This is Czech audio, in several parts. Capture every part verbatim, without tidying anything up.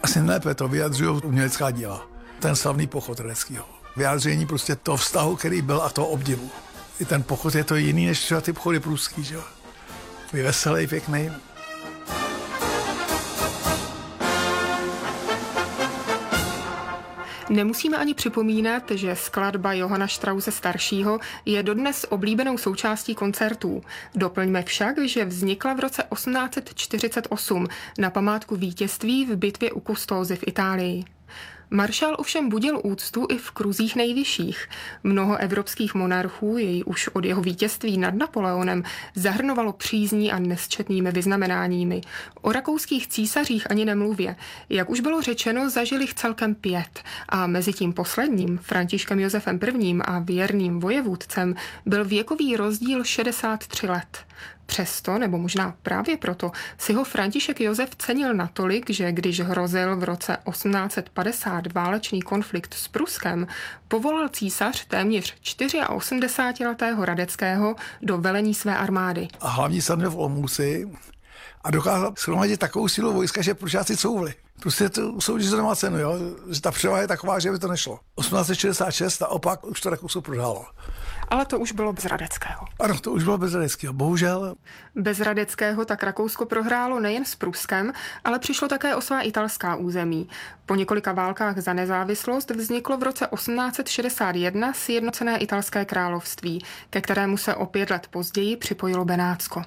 Asi nejlépe to vyjadřují umělecká díla. Ten slavný pochod Radeckého. Vyjádření prostě toho vztahu, který byl, a toho obdivu. I ten pochod je to jiný než třeba ty pochody průský, že jo. Je veselý, pěkný. Nemusíme ani připomínat, že skladba Johana Strause staršího je dodnes oblíbenou součástí koncertů. Doplňme však, že vznikla v roce osmnáct set čtyřicet osm na památku vítězství v bitvě u Custózy v Itálii. Maršál ovšem budil úctu i v kruzích nejvyšších. Mnoho evropských monarchů jej už od jeho vítězství nad Napoleonem zahrnovalo přízní a nesčetnými vyznamenáními. O rakouských císařích ani nemluvě. Jak už bylo řečeno, zažili jich celkem pět a mezi tím posledním, Františkem Josefem I. A věrným vojevůdcem, byl věkový rozdíl šedesát tři let. Přesto, nebo možná právě proto, si ho František Josef cenil natolik, že když hrozil v roce osmnáct set padesát válečný konflikt s Pruskem, povolal císař téměř osmdesátičtyřletého Radeckého do velení své armády. A hlavní sadne v Olomouci a dokázal shromadit takovou sílu vojska, že prušáci couvli. Prostě to soudí, že to nemá cenu, jo? Že ta převaha je taková, že by to nešlo. osmnáct set šedesát šest a opak už to Rakousko prohrálo. Ale to už bylo bez Radeckého. Ano, to už bylo bez Radeckého, bohužel. Bez Radeckého tak Rakousko prohrálo nejen s Pruskem, ale přišlo také o svá italská území. Po několika válkách za nezávislost vzniklo v roce osmnáct set šedesát jedna sjednocené italské království, ke kterému se o pět let později připojilo Benátsko.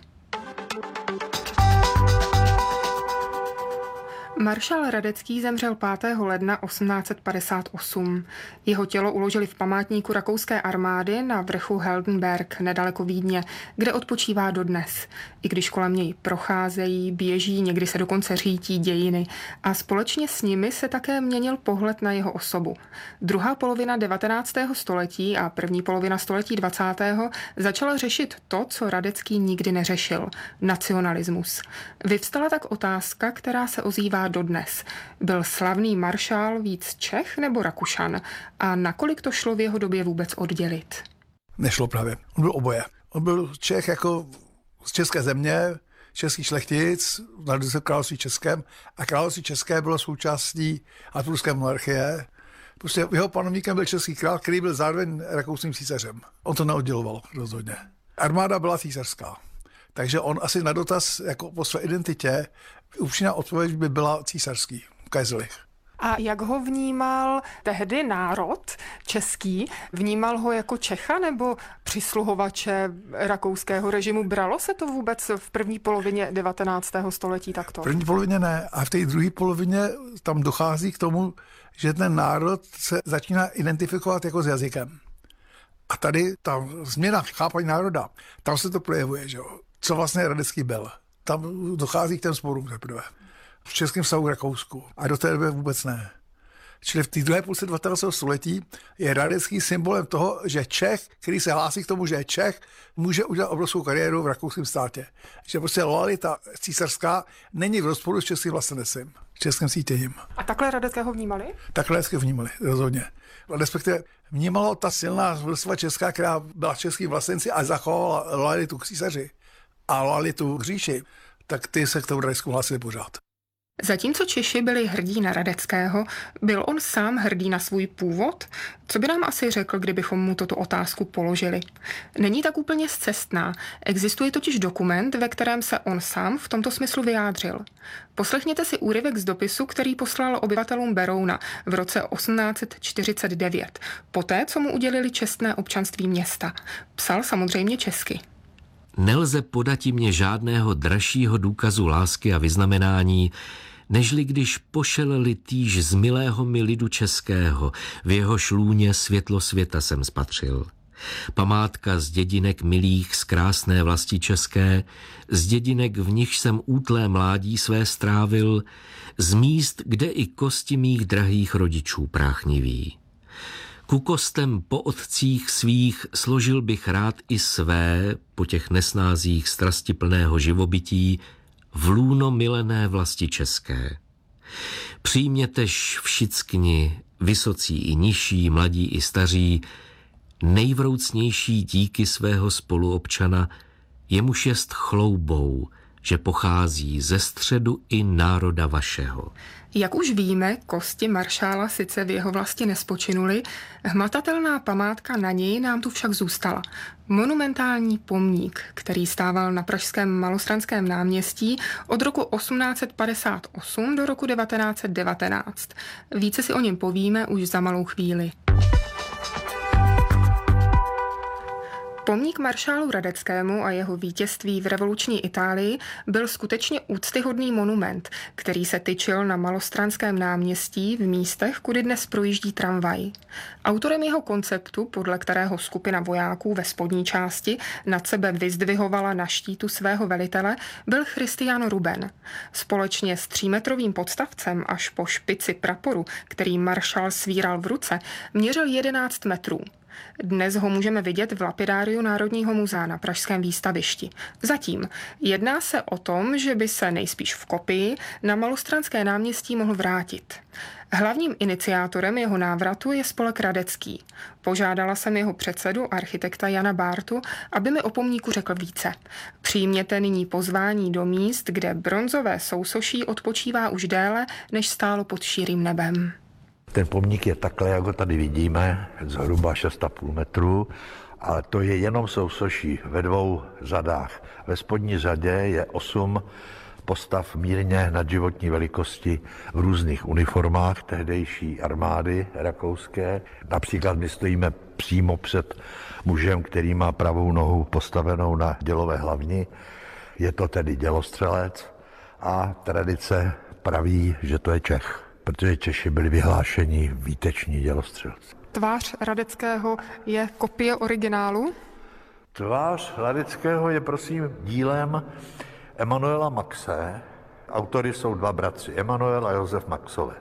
Maršál Radecký zemřel pátého ledna osmnáct set padesát osm. Jeho tělo uložili v památníku rakouské armády na vrchu Heldenberg nedaleko Vídně, kde odpočívá dodnes. I když kolem něj procházejí, běží, někdy se dokonce řítí dějiny a společně s nimi se také měnil pohled na jeho osobu. Druhá polovina devatenáctého století a první polovina století dvacátého začala řešit to, co Radecký nikdy neřešil – nacionalismus. Vyvstala tak otázka, která se ozývá dodnes. Byl slavný maršál víc Čech nebo Rakušan? A nakolik to šlo v jeho době vůbec oddělit? Nešlo právě. On byl oboje. On byl Čech jako z české země, český šlechtic, narodil se v království českém a království české bylo součástí habsburské monarchie. Prostě jeho panovníkem byl český král, který byl zároveň rakouským císařem. On to neodděloval rozhodně. Armáda byla císařská. Takže on asi na dotaz jako po své identitě upřímná odpověď by byla císařský, Kaiserlich. A jak ho vnímal tehdy národ český? Vnímal ho jako Čecha nebo přisluhovače rakouského režimu? Bralo se to vůbec v první polovině devatenáctého století takto? V první polovině ne. A v té druhé polovině tam dochází k tomu, že ten národ se začíná identifikovat jako s jazykem. A tady ta změna chápání národa, tam se to projevuje, že jo? Co vlastně Radecký byl. Tam dochází k těm sporům teprve. V českém vztahu k Rakousku. A do té doby vůbec ne. Čili v té druhé půlce dvacátého století je Radecký symbolem toho, že Čech, který se hlásí k tomu, že je Čech, může udělat obrovskou kariéru v rakouském státě. Že prostě lojalita císařská není v rozporu s českým vlastenectvím, s českým cítěním. A takhle Radeckého vnímali? Takhle Radeckého vnímali, rozhodně. Respektive vnímalo ta silná vrstva česká, která byla český vlastenci a zachovala lojalitu k císaři a lojalitu k říši, tak ty se k tomu Radeckému hlásili pořád. Zatímco Češi byli hrdí na Radeckého, byl on sám hrdý na svůj původ? Co by nám asi řekl, kdybychom mu tuto otázku položili? Není tak úplně scestná. Existuje totiž dokument, ve kterém se on sám v tomto smyslu vyjádřil. Poslechněte si úryvek z dopisu, který poslal obyvatelům Berouna v roce osmnáct set čtyřicet devět, poté, co mu udělili čestné občanství města. Psal samozřejmě česky. Nelze podati mě žádného dražšího důkazu lásky a vyznamenání, nežli když pošel-li týž z milého mi lidu českého, v jeho šlůně světlo světa jsem spatřil. Památka z dědinek milých z krásné vlasti české, z dědinek, v nichž jsem útlé mládí své strávil, z míst, kde i kosti mých drahých rodičů práchniví. Ku kostem po otcích svých složil bych rád i své, po těch nesnázích strastiplného živobytí, v lůno milené vlasti české. Přijmětež všickni, vysocí i nižší, mladí i staří, nejvroucnější díky svého spoluobčana, jemuž jest chloubou, že pochází ze středu i národa vašeho. Jak už víme, kosti maršála sice v jeho vlasti nespočinuly, hmatatelná památka na něj nám tu však zůstala. Monumentální pomník, který stával na pražském Malostranském náměstí od roku osmnáct set padesát osm do roku devatenáct set devatenáct. Více si o něm povíme už za malou chvíli. Pomník maršálu Radeckému a jeho vítězství v revoluční Itálii byl skutečně úctyhodný monument, který se tyčil na Malostranském náměstí v místech, kudy dnes projíždí tramvaj. Autorem jeho konceptu, podle kterého skupina vojáků ve spodní části nad sebe vyzdvihovala na štítu svého velitele, byl Christian Ruben. Společně s třímetrovým podstavcem až po špici praporu, který maršál svíral v ruce, měřil jedenáct metrů. Dnes ho můžeme vidět v lapidáriu Národního muzea na pražském výstavišti. Zatím jedná se o tom, že by se nejspíš v kopii na Malostranské náměstí mohl vrátit. Hlavním iniciátorem jeho návratu je spolek Radecký. Požádala jsem jeho předsedu, architekta Jana Bártu, aby mi o pomníku řekl více. Přijměte nyní pozvání do míst, kde bronzové sousoší odpočívá už déle, než stálo pod širým nebem. Ten pomník je takhle, jak ho tady vidíme, zhruba šest a půl metru, ale to je jenom sousoší ve dvou řadách. Ve spodní řadě je osm postav mírně nadživotní velikosti v různých uniformách tehdejší armády rakouské. Například my stojíme přímo před mužem, který má pravou nohu postavenou na dělové hlavni. Je to tedy dělostřelec a tradice praví, že to je Čech, protože Češi byli vyhlášeni výteční dělostřelci. Tvář Radeckého je kopie originálu? Tvář Radeckého je prosím dílem Emanuela Maxe. Autory jsou dva bratři, Emanuel a Josef Maxové.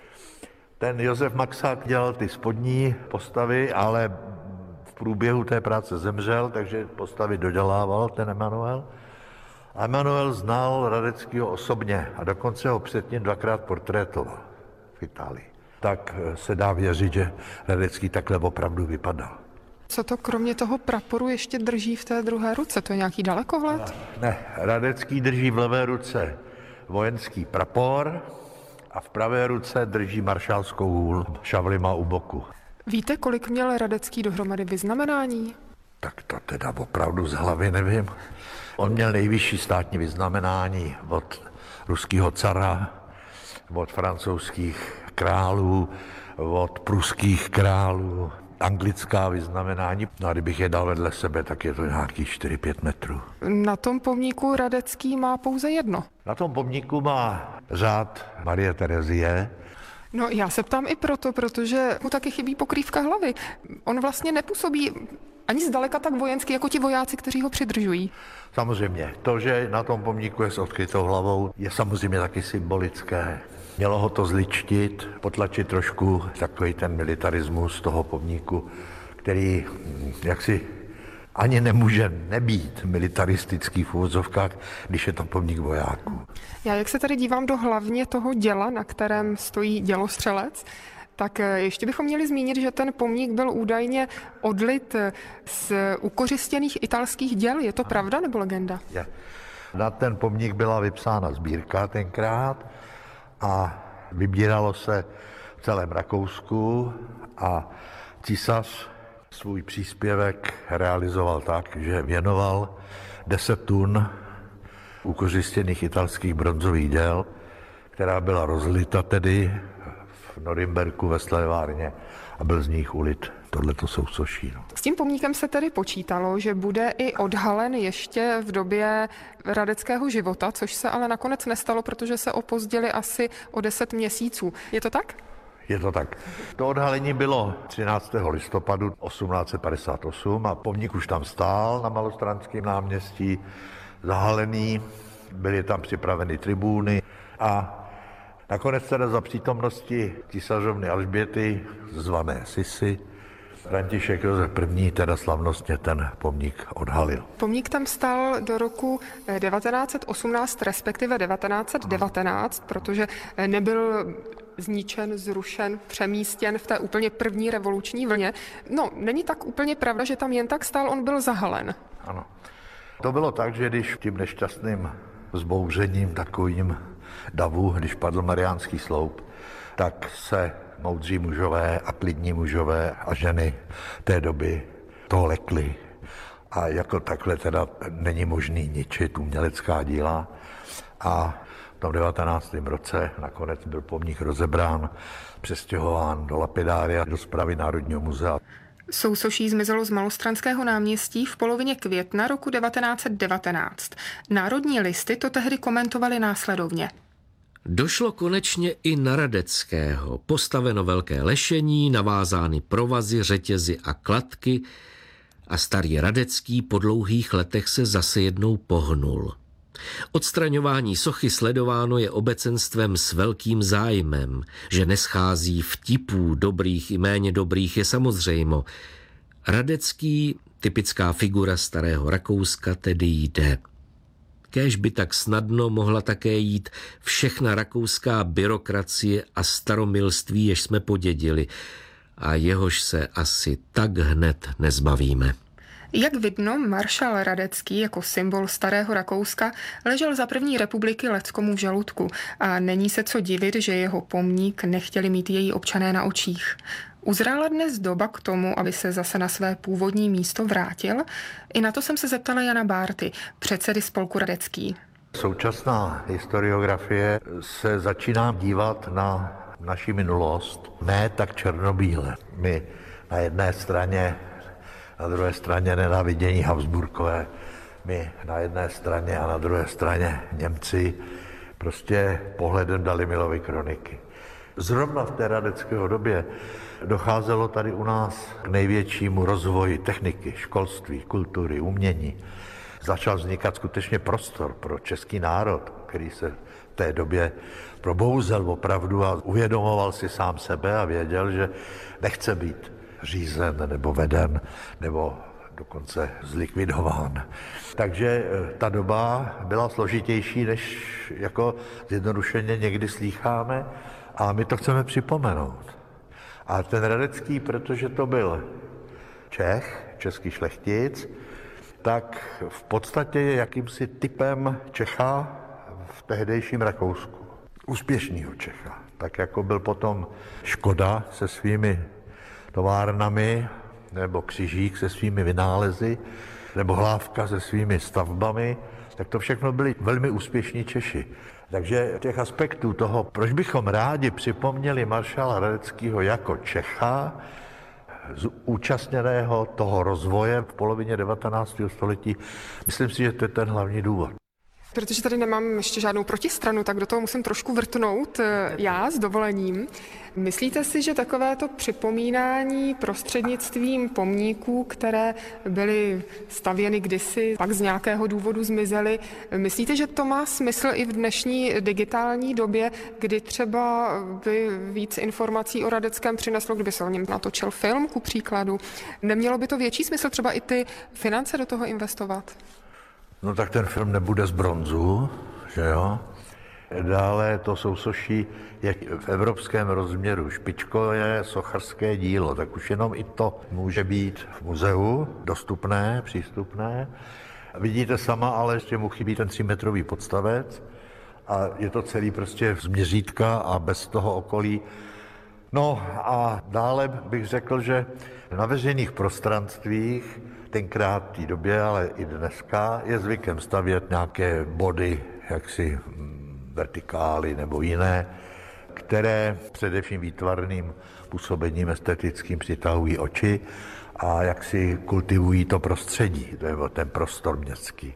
Ten Josef Maxák dělal ty spodní postavy, ale v průběhu té práce zemřel, takže postavy dodělával ten Emanuel. A Emanuel znal Radeckého osobně a dokonce ho předtím dvakrát portrétoval v Itálii. Tak se dá věřit, že Radecký takhle opravdu vypadal. Co to kromě toho praporu ještě drží v té druhé ruce? To je nějaký dalekohled? Ne, Radecký drží v levé ruce vojenský prapor a v pravé ruce drží maršálskou hůl, šavli má u boku. Víte, kolik měl Radecký dohromady vyznamenání? Tak to teda opravdu z hlavy nevím. On měl nejvyšší státní vyznamenání od ruského cara, od francouzských králů, od pruských králů, anglická vyznamenání. No a kdybych je dal vedle sebe, tak je to nějakých čtyři pět metrů. Na tom pomníku Radecký má pouze jedno. Na tom pomníku má řád Marie Terezie. No já se ptám i proto, protože mu taky chybí pokrývka hlavy. On vlastně nepůsobí ani zdaleka tak vojensky, jako ti vojáci, kteří ho přidržují. Samozřejmě, to, že na tom pomníku je s odkrytou hlavou, je samozřejmě taky symbolické. Mělo ho to zličtit, potlačit trošku takový ten militarismus toho pomníku, který jaksi ani nemůže nebýt militaristický v uvozovkách, když je to pomník vojáků. Já jak se tady dívám do hlavně toho děla, na kterém stojí dělostřelec, tak ještě bychom měli zmínit, že ten pomník byl údajně odlit z ukořistěných italských děl. Je to pravda nebo legenda? Je. Na ten pomník byla vypsána sbírka tenkrát a vybíralo se v celém Rakousku a císař svůj příspěvek realizoval tak, že věnoval deset tun ukořistěných italských bronzových děl, která byla rozlita tedy v Norimberku ve slévárně a byl z nich ulit tohleto sousoší. No. S tím pomníkem se tedy počítalo, že bude i odhalen ještě v době Radeckého života, což se ale nakonec nestalo, protože se opozdili asi o deset měsíců. Je to tak? Je to tak. To odhalení bylo třináctého listopadu osmnáct set padesát osm a pomník už tam stál na Malostranském náměstí, zahalený, byly tam připraveny tribúny a nakonec teda za přítomnosti císařovny Alžběty, zvané Sisy, František Josef I. teda slavnostně ten pomník odhalil. Pomník tam stál do roku devatenáct set osmnáct, respektive devatenáct set devatenáct, protože nebyl zničen, zrušen, přemístěn v té úplně první revoluční vlně. No, není tak úplně pravda, že tam jen tak stál, on byl zahalen. Ano. To bylo tak, že když tím nešťastným vzbouřením takovým davu, když padl Mariánský sloup, tak se moudří mužové a klidní mužové a ženy té doby toho lekli. A jako takhle teda není možný ničit umělecká díla. A v tom devatenáctém roce nakonec byl pomník rozebrán, přestěhován do lapidária, do správy Národního muzea. Sousoší zmizelo z Malostranského náměstí v polovině května roku devatenáct set devatenáct. Národní listy to tehdy komentovaly následovně. Došlo konečně i na Radeckého. Postaveno velké lešení, navázány provazy, řetězy a kladky a starý Radecký po dlouhých letech se zase jednou pohnul. Odstraňování sochy sledováno je obecenstvem s velkým zájmem, že neschází vtipů dobrých i méně dobrých je samozřejmo. Radecký, typická figura starého Rakouska, tedy jde. Kéž by tak snadno mohla také jít všechna rakouská byrokracie a staromilství, jež jsme podědili, a jehož se asi tak hned nezbavíme. Jak vidno, maršál Radecký jako symbol starého Rakouska ležel za první republiky leckomu v žaludku a není se co divit, že jeho pomník nechtěli mít její občané na očích. Uzrála dnes doba k tomu, aby se zase na své původní místo vrátil? I na to jsem se zeptala Jana Bárty, předsedy spolku Radecký. Současná historiografie se začíná dívat na naši minulost ne tak černobíle. My na jedné straně, na druhé straně nenávidění Habsburkové, my na jedné straně a na druhé straně Němci prostě pohledem Dalimilovy kroniky. Zrovna v té radeckého době docházelo tady u nás k největšímu rozvoji techniky, školství, kultury, umění. Začal vznikat skutečně prostor pro český národ, který se v té době probouzel opravdu a uvědomoval si sám sebe a věděl, že nechce být řízen nebo veden nebo dokonce zlikvidován. Takže ta doba byla složitější, než jako zjednodušeně někdy slýcháme, a my to chceme připomenout. A ten Radecký, protože to byl Čech, český šlechtic, tak v podstatě je jakýmsi typem Čecha v tehdejším Rakousku. Úspěšnýho Čecha. Tak jako byl potom Škoda se svými továrnami, nebo Křižík se svými vynálezy, nebo Hlávka se svými stavbami, tak to všechno byli velmi úspěšní Češi. Takže těch aspektů toho, proč bychom rádi připomněli maršála Radeckého jako Čecha, zúčastněného toho rozvoje v polovině devatenáctého století, myslím si, že to je ten hlavní důvod. Protože tady nemám ještě žádnou protistranu, tak do toho musím trošku vrtnout já s dovolením. Myslíte si, že takovéto připomínání prostřednictvím pomníků, které byly stavěny kdysi, pak z nějakého důvodu zmizely, myslíte, že to má smysl i v dnešní digitální době, kdy třeba by víc informací o Radeckém přineslo, kdyby se o něm natočil film, ku příkladu? Nemělo by to větší smysl třeba i ty finance do toho investovat? No tak ten film nebude z bronzu, že jo? Dále to sousoší je v evropském rozměru. Špičkové sochařské dílo, tak už jenom i to může být v muzeu dostupné, přístupné. Vidíte sama, ale ještě mu chybí ten třímetrový podstavec a je to celý prostě z měřítka a bez toho okolí. No a dále bych řekl, že na veřejných prostranstvích tenkrát v té době, ale i dneska je zvykem stavět nějaké body, jaksi vertikály nebo jiné, které především výtvarným působením estetickým přitahují oči a jaksi kultivují to prostředí, to je ten prostor městský.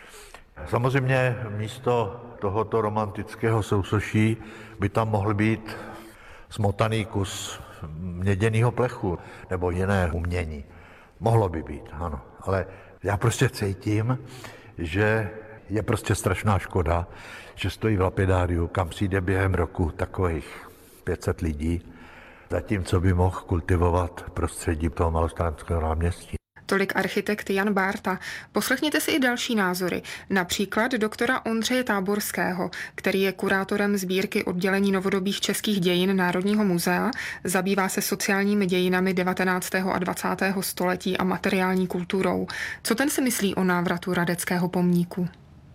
Samozřejmě místo tohoto romantického sousoší by tam mohl být smotaný kus měděného plechu nebo jiné umění. Mohlo by být, ano, ale já prostě cítím, že je prostě strašná škoda, že stojí v lapidáriu, kam přijde během roku takových pět set lidí, zatímco by mohl kultivovat prostředí toho Malostranského náměstí. Tolik architekt Jan Bárta. Poslechněte si i další názory, například doktora Ondřeje Táborského, který je kurátorem sbírky oddělení novodobých českých dějin Národního muzea, zabývá se sociálními dějinami devatenáctého a dvacátého století a materiální kulturou. Co ten si myslí o návratu Radeckého pomníku?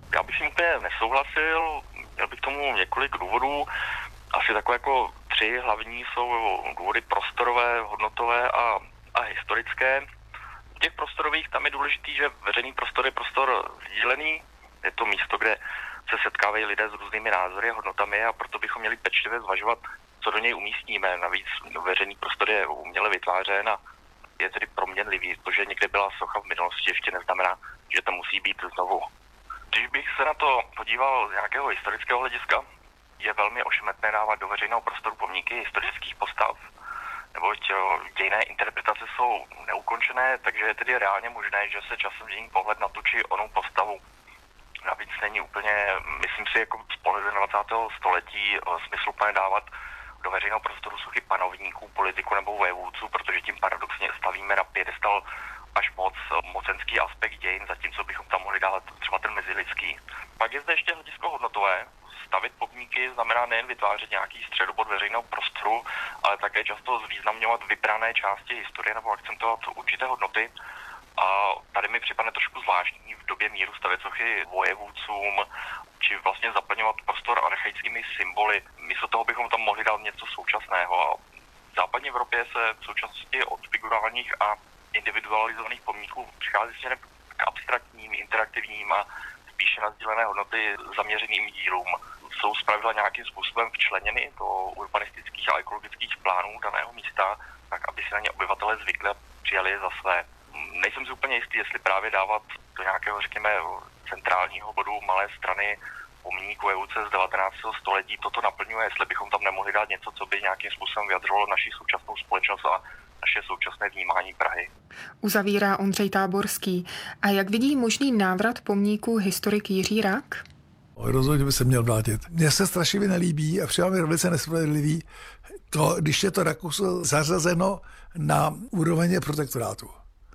Já bych s tím úplně nesouhlasil, měl bych k tomu několik důvodů. Asi takové jako tři hlavní jsou důvody prostorové, hodnotové a, a historické. U těch prostorových tam je důležitý, že veřejný prostor je prostor sdílený, je to místo, kde se setkávají lidé s různými názory a hodnotami a proto bychom měli pečlivě zvažovat, co do něj umístíme. Navíc veřejný prostor je uměle vytvářen a je tedy proměnlivý. To, že někde byla socha v minulosti, ještě neznamená, že to musí být znovu. Když bych se na to podíval z nějakého historického hlediska, je velmi ošemetné dávat do veřejného prostoru pomníky historických postav, neboť dějinné interpretace jsou neukončené, takže je tedy reálně možné, že se časem mění pohled na tu či onou postavu. Navíc není úplně, myslím si, jako z pohledu dvacátého století smysluplné dávat do veřejného prostoru sochy panovníků, politiků nebo vévůdců, protože tím paradoxně stavíme na piedestal až moc mocenský aspekt dějin, zatímco bychom tam mohli dát třeba ten mezilidský. Pak je zde ještě hledisko hodnotové. Stavit pomníky znamená nejen vytvářet nějaký středobod veřejného prostoru, ale také často zvýznamňovat vybrané části historie nebo akcentovat určité hodnoty. A tady mi připadne trošku zvláštní v době míru stavět sochy vojevůdcům, či vlastně zaplňovat prostor archaickými symboly. Místo toho bychom tam mohli dát něco současného. A v západní Evropě se v současnosti od figurálních a individualizovaných pomníků přichází směrem k abstraktním, interaktivním a spíše na sdílené hodnoty zaměřeným dílům. Jsou zpravidla nějakým způsobem včleněny do urbanistických a ekologických plánů daného místa, tak aby si na ně obyvatelé zvykli a přijali je za své. Nejsem si úplně jistý, jestli právě dávat do nějakého, řekněme, centrálního bodu malé strany pomník vojevůdce z devatenáctého století toto naplňuje, jestli bychom tam nemohli dát něco, co by nějakým způsobem vyjadřovalo naši současnou společnost a naše současné vnímání Prahy. Uzavírá Ondřej Táborský. A jak vidí možný návrat pomníku historik Jiří Rak? Rozhodně by se měl vrátit. Mně se strašivě nelíbí a přijám je velice nespravedlivý, to, když je to Rakousko zařazeno na úroveň protektorátu.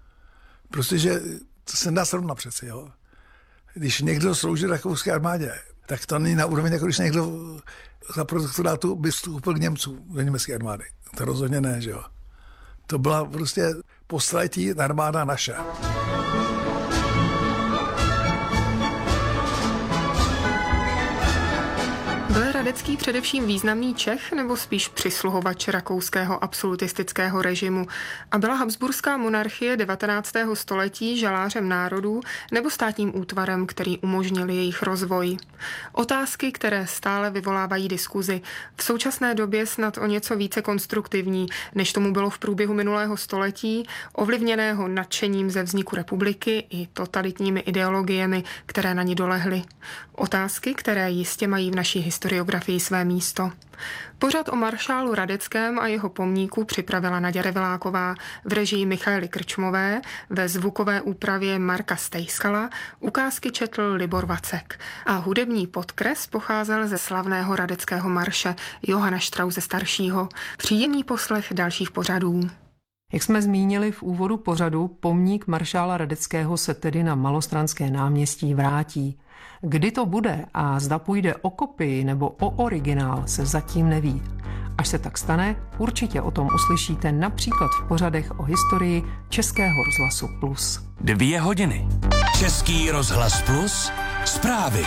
Protože to se dá srovnat přeci, jo. Když někdo slouží rakouské armádě, tak to není na úroveň, jako když někdo za protektorátu by vstoupil k Němcům do německé armády. To rozhodně ne, že jo. To byla prostě poslední armáda naše. Byl Radecký především významný Čech nebo spíš přisluhovač rakouského absolutistického režimu? A byla habsburská monarchie devatenáctého století žalářem národů nebo státním útvarem, který umožnil jejich rozvoj? Otázky, které stále vyvolávají diskuzi. V současné době snad o něco více konstruktivní, než tomu bylo v průběhu minulého století, ovlivněného nadšením ze vzniku republiky i totalitními ideologiemi, které na ní dolehly. Otázky, které jistě mají v naší historiografii své místo. Pořad o maršálu Radeckém a jeho pomníku připravila Naďa Reveláková v režii Michaely Krčmové, ve zvukové úpravě Marka Stejskala, ukázky četl Libor Vacek a hudební podkres pocházel ze slavného radeckého marše Johana Strause staršího. Příjemný poslech dalších pořadů. Jak jsme zmínili v úvodu pořadu, pomník maršála Radeckého se tedy na Malostranské náměstí vrátí. Kdy to bude a zda půjde o kopii nebo o originál, se zatím neví. Až se tak stane, určitě o tom uslyšíte například v pořadech o historii Českého rozhlasu Plus. Dvě hodiny. Český rozhlas Plus. Zprávy.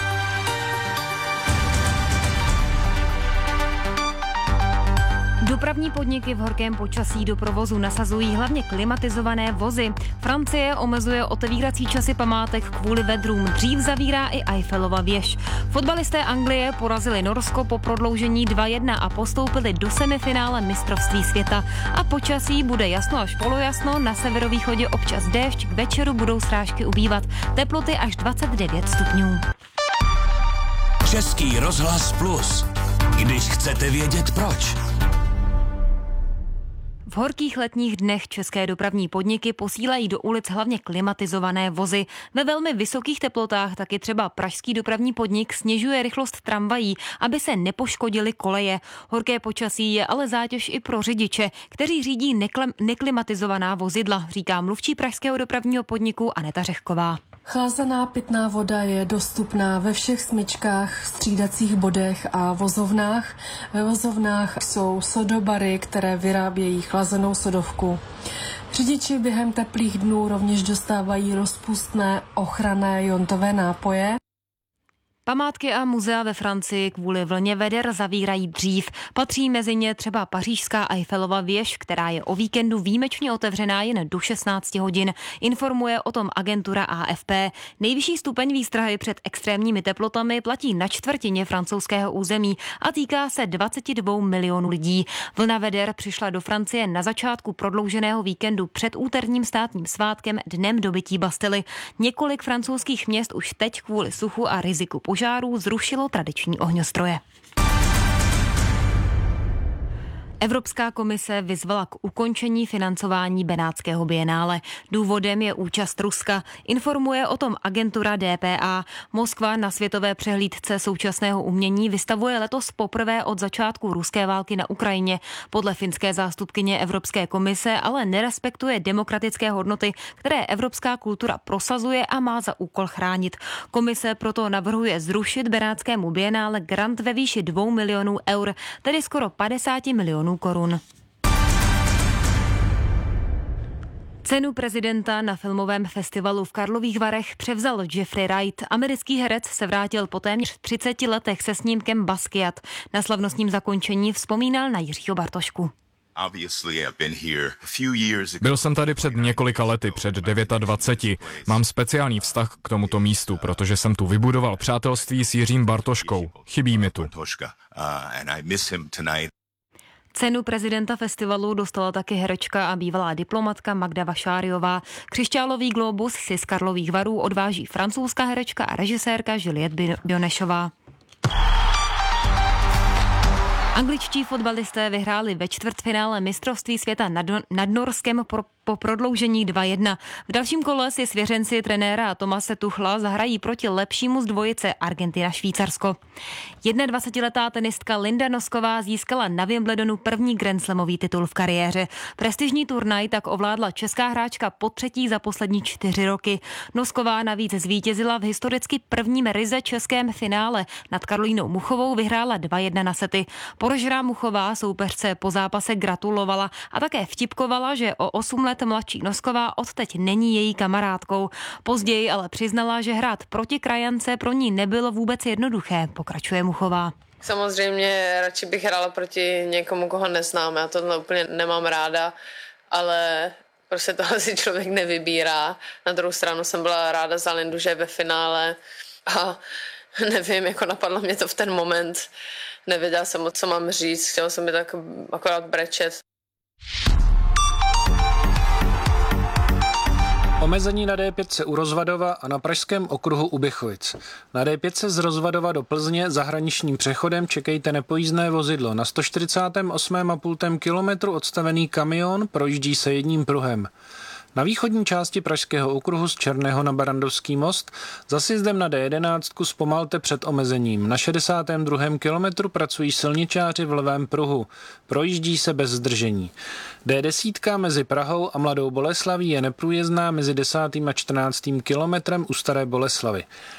Dopravní podniky v horkém počasí do provozu nasazují hlavně klimatizované vozy. Francie omezuje otevírací časy památek kvůli vedrům. Dřív zavírá i Eiffelova věž. Fotbalisté Anglie porazili Norsko po prodloužení dva jedna a postoupili do semifinále mistrovství světa. A počasí bude jasno až polojasno, na severovýchodě občas déšť, k večeru budou srážky ubývat. Teploty až dvacet devět stupňů. Český rozhlas Plus. Když chcete vědět proč. V horkých letních dnech české dopravní podniky posílají do ulic hlavně klimatizované vozy. Ve velmi vysokých teplotách taky třeba pražský dopravní podnik snižuje rychlost tramvají, aby se nepoškodily koleje. Horké počasí je ale zátěž i pro řidiče, kteří řídí neklim- neklimatizovaná vozidla, říká mluvčí pražského dopravního podniku Aneta Řehková. Chlazená pitná voda je dostupná ve všech smyčkách, střídacích bodech a vozovnách. Ve vozovnách jsou sodobary, které vyrábějí chlazenou sodovku. Řidiči během teplých dnů rovněž dostávají rozpustné ochranné jontové nápoje. Památky a muzea ve Francii kvůli vlně veder zavírají dřív. Patří mezi ně třeba pařížská Eiffelova věž, která je o víkendu výjimečně otevřená jen do šestnáct hodin. Informuje o tom agentura A F P. Nejvyšší stupeň výstrahy před extrémními teplotami platí na čtvrtině francouzského území a týká se dvacet dva milionů lidí. Vlna veder přišla do Francie na začátku prodlouženého víkendu před úterním státním svátkem Dnem dobytí Bastily. Několik francouzských měst už teď kvůli suchu a riziku požárů zrušilo tradiční ohňostroje. Evropská komise vyzvala k ukončení financování Benátského bienále. Důvodem je účast Ruska. Informuje o tom agentura D P A. Moskva na světové přehlídce současného umění vystavuje letos poprvé od začátku ruské války na Ukrajině. Podle finské zástupkyně Evropské komise ale nerespektuje demokratické hodnoty, které evropská kultura prosazuje a má za úkol chránit. Komise proto navrhuje zrušit Benátskému bienále grant ve výši dvou milionů eur, tedy skoro padesát milionů korun. Cenu prezidenta na filmovém festivalu v Karlových Varech převzal Jeffrey Wright. Americký herec se vrátil po téměř třiceti letech se snímkem Basquiat. Na slavnostním zakončení vzpomínal na Jiřího Bartošku. Byl jsem tady před několika lety, před dvaceti devíti. Mám speciální vztah k tomuto místu, protože jsem tu vybudoval přátelství s Jiřím Bartoškou. Chybí mi tu. Cenu prezidenta festivalu dostala taky herečka a bývalá diplomatka Magda Vašáriová. Křišťálový glóbus si z Karlových Varů odváží francouzská herečka a režisérka Juliette Bionešová. Angličtí fotbalisté vyhráli ve čtvrtfinále mistrovství světa nad, nad Norskem pro, po prodloužení dva jedna. V dalším kole si svěřenci trenéra Tomase Tuchla zahrají proti lepšímu z dvojice Argentina-Švýcarsko. dvacetiletá tenistka Linda Nosková získala na Wimbledonu první grandslamový titul v kariéře. Prestižní turnaj tak ovládla česká hráčka po třetí za poslední čtyři roky. Nosková navíc zvítězila v historicky prvním ryze českém finále. Nad Karolínou Muchovou vyhrála dva jedna na sety. Porožrá Muchová soupeřce po zápase gratulovala a také vtipkovala, že o osm let mladší Nosková odteď není její kamarádkou. Později ale přiznala, že hrát proti krajance pro ní nebylo vůbec jednoduché, pokračuje Muchová. Samozřejmě radši bych hrála proti někomu, koho neznám, já to úplně nemám ráda, ale prostě tohle si člověk nevybírá. Na druhou stranu jsem byla ráda za Lindu, že je ve finále a nevím, jako napadlo mě to v ten moment. Nevěděla jsem, co mám říct, chtěla jsem mi tak akorát brečet. Omezení na D pět u Rozvadova a na pražském okruhu u Bychovic. Na D pět z Rozvadova do Plzně zahraničním přechodem čekejte nepojízdné vozidlo. Na sto čtyřicátém osmém a půl kilometru odstavený kamion projíždí se jedním pruhem. Na východní části pražského okruhu z Černého na Barandovský most za sjezdem na D jedenáct zpomalte před omezením. Na šedesátém druhém kilometru pracují silničáři v levém pruhu. Projíždí se bez zdržení. D deset mezi Prahou a Mladou Boleslaví je neprůjezdná mezi desátým a čtrnáctým kilometrem u Staré Boleslavy.